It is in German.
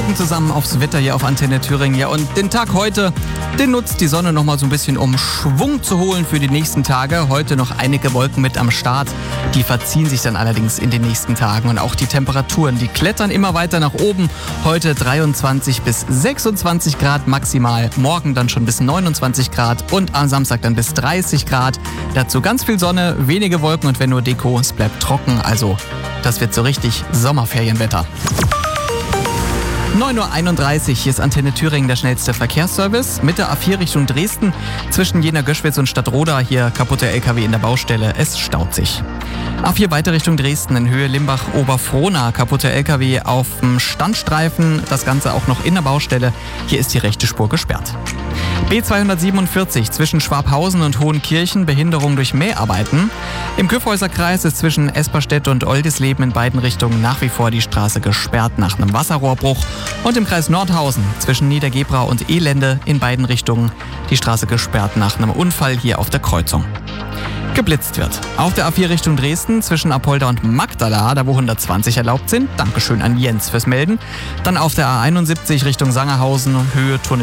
gucken zusammen aufs Wetter hier auf Antenne Thüringen. Ja, und den Tag heute, den nutzt die Sonne nochmal so ein bisschen, um Schwung zu holen für die nächsten Tage. Heute noch einige Wolken mit am Start. Die verziehen sich dann allerdings in den nächsten Tagen. Und auch die Temperaturen, die klettern immer weiter nach oben. Heute 23 bis 26 Grad maximal. Morgen dann schon bis 29 Grad und am Samstag dann bis 30 Grad. Dazu ganz viel Sonne, wenige Wolken und wenn nur Deko, es bleibt trocken. Also das wird so richtig Sommerferienwetter. 9.31 Uhr, hier ist Antenne Thüringen, der schnellste Verkehrsservice. Mit der A4 Richtung Dresden, zwischen Jena-Göschwitz und Stadtroda, hier kaputter LKW in der Baustelle, es staut sich. A4 weiter Richtung Dresden, in Höhe Limbach-Oberfrohna, kaputter LKW auf dem Standstreifen, das Ganze auch noch in der Baustelle, hier ist die rechte Spur gesperrt. B247 zwischen Schwabhausen und Hohenkirchen, Behinderung durch Mäharbeiten. Im Kyffhäuserkreis ist zwischen Esperstedt und Oldisleben in beiden Richtungen nach wie vor die Straße gesperrt nach einem Wasserrohrbruch. Und im Kreis Nordhausen zwischen Niedergebra und Elende in beiden Richtungen die Straße gesperrt nach einem Unfall hier auf der Kreuzung. Geblitzt wird. Auf der A4 Richtung Dresden zwischen Apolda und Magdala, da wo 120 erlaubt sind. Dankeschön an Jens fürs Melden. Dann auf der A71 Richtung Sangerhausen, Höhe Tunnel